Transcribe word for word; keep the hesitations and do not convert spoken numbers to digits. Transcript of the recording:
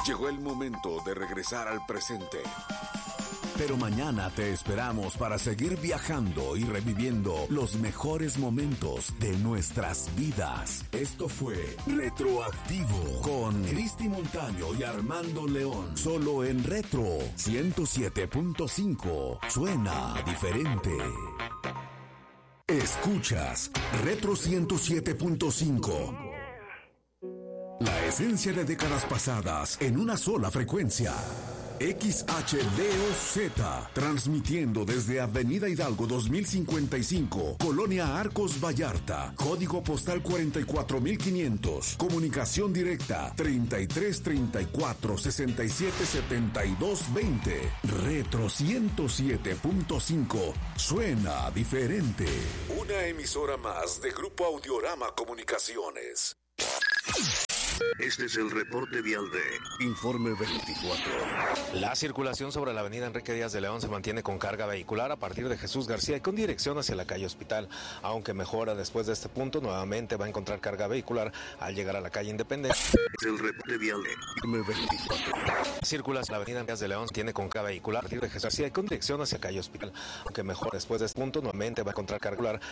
Llegó el momento de regresar al presente. Pero mañana te esperamos para seguir viajando y reviviendo los mejores momentos de nuestras vidas. Esto fue Retroactivo con Cristi Montaño y Armando León. Solo en Retro ciento siete punto cinco. Suena diferente. Escuchas Retro ciento siete punto cinco. La esencia de décadas pasadas en una sola frecuencia. X H D O Z, transmitiendo desde Avenida Hidalgo dos mil cincuenta y cinco, Colonia Arcos Vallarta, código postal cuarenta y cuatro mil quinientos, comunicación directa treinta y tres treinta y cuatro sesenta y siete setenta y dos veinte. Retro ciento siete punto cinco, suena diferente. Una emisora más de Grupo Audiorama Comunicaciones. Este es el reporte vial de Informe veinticuatro. La circulación sobre la avenida Enrique Díaz de León se mantiene con carga vehicular a partir de Jesús García y con dirección hacia la calle Hospital. Aunque mejora después de este punto, nuevamente va a encontrar carga vehicular al llegar a la calle Independencia. Es el reporte vial de Informe veinticuatro. Circulación la avenida Díaz de León tiene con carga vehicular a partir de Jesús García y con dirección hacia la calle Hospital. Aunque mejora después de este punto, nuevamente va a encontrar carga vehicular